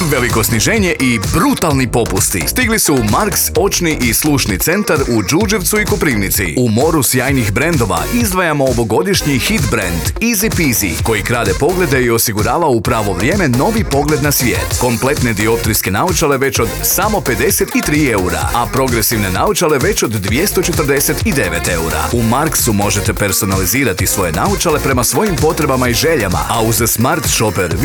Veliko sniženje i brutalni popusti stigli su u Marks očni i slušni centar u Đurđevcu i Koprivnici. U moru sjajnih brendova izdvajamo ovogodišnji hit brand Easy Peasy, koji krade poglede i osigurava u pravo vrijeme novi pogled na svijet. Kompletne dioptrijske naočale već od samo 53 eura, a progresivne naočale već od 249 eura. U Marksu možete personalizirati svoje naočale prema svojim potrebama i željama, a uz Smart Shopper